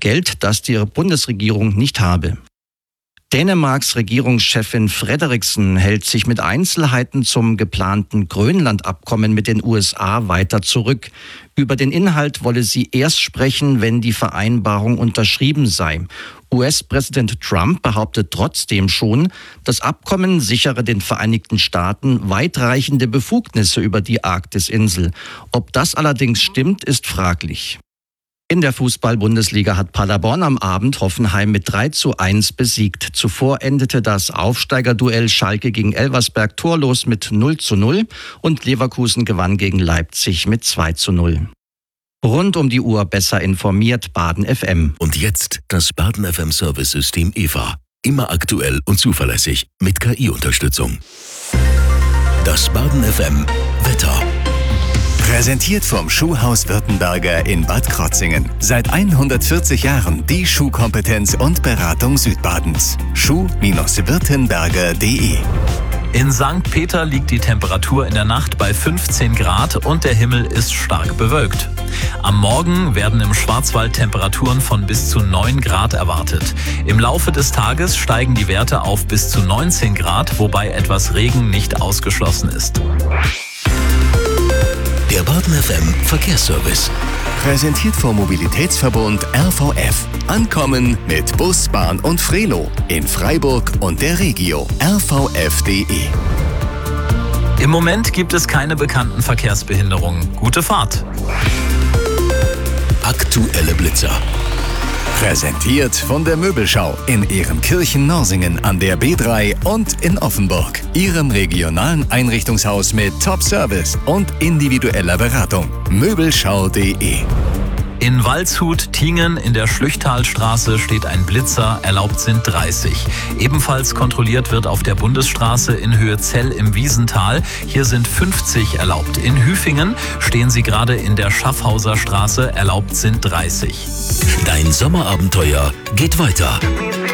Geld, das die Bundesregierung nicht habe. Dänemarks Regierungschefin Frederiksen hält sich mit Einzelheiten zum geplanten Grönland-Abkommen mit den USA weiter zurück. Über den Inhalt wolle sie erst sprechen, wenn die Vereinbarung unterschrieben sei. US-Präsident Trump behauptet trotzdem schon, das Abkommen sichere den Vereinigten Staaten weitreichende Befugnisse über die Arktisinsel. Ob das allerdings stimmt, ist fraglich. In der Fußball-Bundesliga hat Paderborn am Abend Hoffenheim mit 3:1 besiegt. Zuvor endete das Aufsteigerduell Schalke gegen Elversberg torlos mit 0:0 und Leverkusen gewann gegen Leipzig mit 2:0. Rund um die Uhr besser informiert Baden FM. Und jetzt das Baden FM Service-System EVA. Immer aktuell und zuverlässig mit KI-Unterstützung. Das Baden FM Wetter. Präsentiert vom Schuhhaus Württemberger in Bad Krotzingen. Seit 140 Jahren die Schuhkompetenz und Beratung Südbadens. Schuh-württemberger.de. In St. Peter liegt die Temperatur in der Nacht bei 15 Grad und der Himmel ist stark bewölkt. Am Morgen werden im Schwarzwald Temperaturen von bis zu 9 Grad erwartet. Im Laufe des Tages steigen die Werte auf bis zu 19 Grad, wobei etwas Regen nicht ausgeschlossen ist. Der Baden FM Verkehrsservice. Präsentiert vom Mobilitätsverbund RVF. Ankommen mit Bus, Bahn und Frelo. In Freiburg und der Regio. rvf.de. Im Moment gibt es keine bekannten Verkehrsbehinderungen. Gute Fahrt. Aktuelle Blitzer. Präsentiert von der Möbelschau in Ehrenkirchen-Norsingen an der B3 und in Offenburg. Ihrem regionalen Einrichtungshaus mit Top-Service und individueller Beratung. Möbelschau.de. In Waldshut-Tiengen in der Schlüchtalstraße steht ein Blitzer, erlaubt sind 30. Ebenfalls kontrolliert wird auf der Bundesstraße in Höhe Zell im Wiesental. Hier sind 50 erlaubt. In Hüfingen stehen sie gerade in der Schaffhauser Straße, erlaubt sind 30. Dein Sommerabenteuer geht weiter.